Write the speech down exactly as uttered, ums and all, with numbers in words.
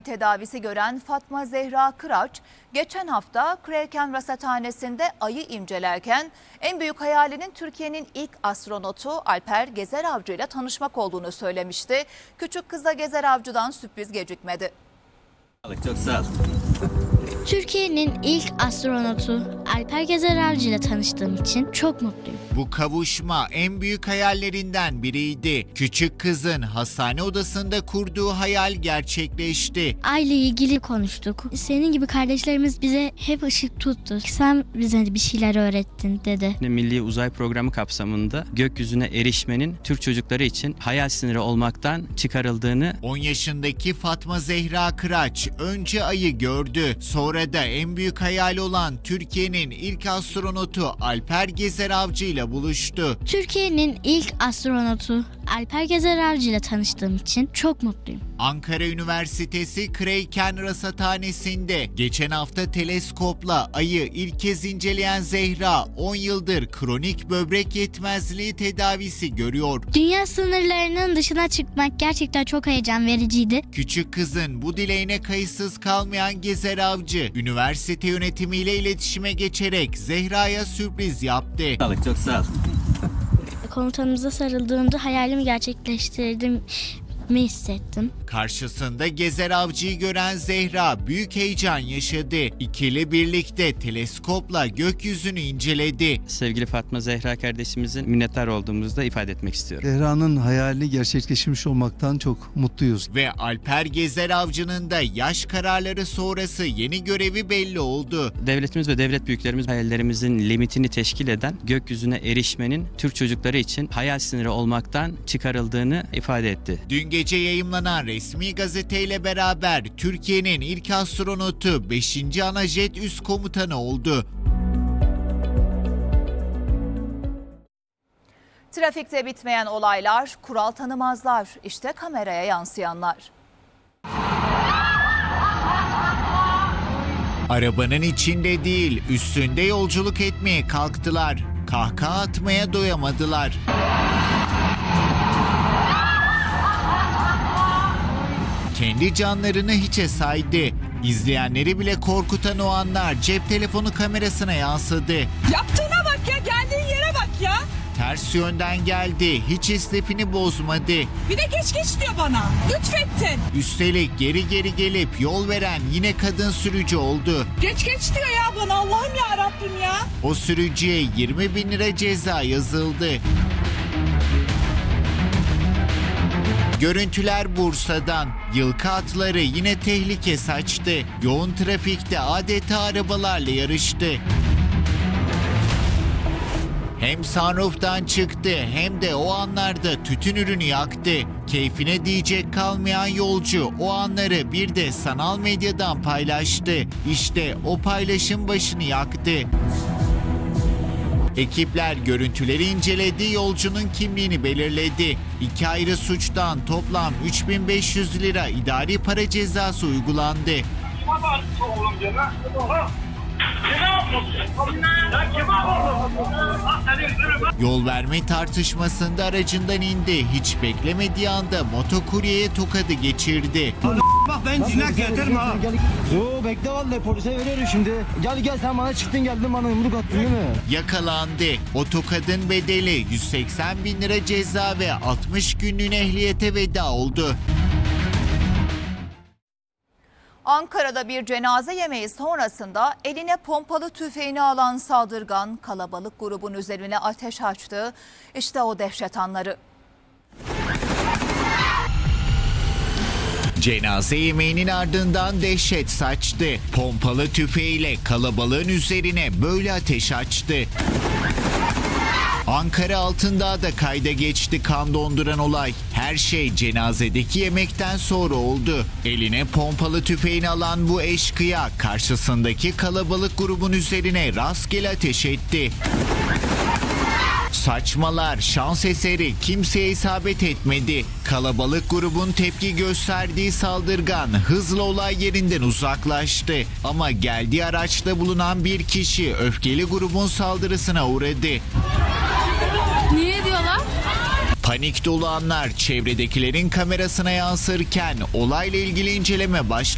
Tedavisi gören Fatma Zehra Kıraç, geçen hafta Kreyken Rasathanesi'nde ayı incelerken en büyük hayalinin Türkiye'nin ilk astronotu Alper Gezer-Avcı ile tanışmak olduğunu söylemişti. Küçük kıza Gezer-Avcı'dan sürpriz gecikmedi. Çok sağ ol. Türkiye'nin ilk astronotu Alper Gezer-Avcı ile tanıştığım için çok mutluyum. Bu kavuşma en büyük hayallerinden biriydi. Küçük kızın hastane odasında kurduğu hayal gerçekleşti. Aile ilgili konuştuk. Senin gibi kardeşlerimiz bize hep ışık tuttu. Sen bize bir şeyler öğrettin dedi. Milli Uzay Programı kapsamında gökyüzüne erişmenin Türk çocukları için hayal sınırı olmaktan çıkarıldığını... on yaşındaki Fatma Zehra Kıraç önce ayı gördü. Sonra da en büyük hayali olan Türkiye'nin ilk astronotu Alper Gezer-Avcı ile buluştu. Türkiye'nin ilk astronotu Alper Gezer-Avcı ile tanıştığım için çok mutluyum. Ankara Üniversitesi Kreyken Rasathanesi'nde geçen hafta teleskopla ayı ilk kez inceleyen Zehra on yıldır kronik böbrek yetmezliği tedavisi görüyor. Dünya sınırlarının dışına çıkmak gerçekten çok heyecan vericiydi. Küçük kızın bu dileğine kayıtsız kalmayan Gezer-Avcı, üniversite yönetimiyle iletişime geçerek Zehra'ya sürpriz yaptı. Çok sağ ol. Komutanımıza sarıldığımda hayalimi gerçekleştirdim mi hissettim. Karşısında Gezer-Avcı'yı gören Zehra büyük heyecan yaşadı. İkili birlikte teleskopla gökyüzünü inceledi. Sevgili Fatma Zehra kardeşimizin minnettar olduğumuzu da ifade etmek istiyorum. Zehra'nın hayalini gerçekleşmiş olmaktan çok mutluyuz. Ve Alper Gezer-Avcı'nın da yaş kararları sonrası yeni görevi belli oldu. Devletimiz ve devlet büyüklerimiz hayallerimizin limitini teşkil eden gökyüzüne erişmenin Türk çocukları için hayal sınırı olmaktan çıkarıldığını ifade etti. Dün gece yayımlanan resmi gazeteyle beraber Türkiye'nin ilk astronotu beşinci Anajet Üst Komutanı oldu. Trafikte bitmeyen olaylar, kural tanımazlar. İşte kameraya yansıyanlar. Arabanın içinde değil, üstünde yolculuk etmeye kalktılar. Kahkaha atmaya doyamadılar. Kendi canlarını hiçe saydı. İzleyenleri bile korkutan o anlar cep telefonu kamerasına yansıdı. Yaptığına bak ya, geldiğin yere bak ya. Ters yönden geldi, hiç istifini bozmadı. Bir de geç geç diyor bana. Lütfettin. Üstelik geri geri gelip yol veren yine kadın sürücü oldu. Geç geç diyor ya bana, Allah'ım ya Rabbim ya. O sürücüye yirmi bin lira ceza yazıldı. Görüntüler Bursa'dan. Yılkı atları yine tehlike saçtı. Yoğun trafikte adeta arabalarla yarıştı. Hem sunroof'tan çıktı hem de o anlarda tütün ürünü yaktı. Keyfine diyecek kalmayan yolcu o anları bir de sanal medyadan paylaştı. İşte o paylaşım başını yaktı. Ekipler görüntüleri inceledi, yolcunun kimliğini belirledi. İki ayrı suçtan toplam üç bin beş yüz lira idari para cezası uygulandı. Yol verme tartışmasında aracından indi. Hiç beklemediği anda motokuryeye tokadı geçirdi. Bak ben cinak yeterim ha. Yo bekle vallahi polise veriyorum şimdi. Gel gel sen bana çıktın geldin bana yumruk attın değil mi? Yakalandı. O tokadın bedeli yüz seksen bin lira ceza ve altmış günlüğüne ehliyete veda oldu. Ankara'da bir cenaze yemeği sonrasında eline pompalı tüfeğini alan saldırgan kalabalık grubun üzerine ateş açtı. İşte o dehşet anları. Cenaze yemeğinin ardından dehşet saçtı. Pompalı tüfeğiyle kalabalığın üzerine böyle ateş açtı. Ankara Altındağ'da kayda geçti kan donduran olay. Her şey cenazedeki yemekten sonra oldu. Eline pompalı tüfeğini alan bu eşkıya karşısındaki kalabalık grubun üzerine rastgele ateş etti. Saçmalar, şans eseri kimseye isabet etmedi. Kalabalık grubun tepki gösterdiği saldırgan hızla olay yerinden uzaklaştı. Ama geldiği araçta bulunan bir kişi öfkeli grubun saldırısına uğradı. Niye diyorlar? Panik dolu anlar çevredekilerin kamerasına yansırken olayla ilgili inceleme başladı.